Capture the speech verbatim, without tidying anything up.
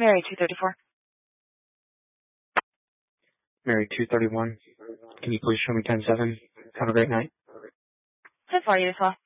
Mary two thirty-four. Mary two thirty-one. Can you please show me ten seven? Have a great night. ten four, you as well.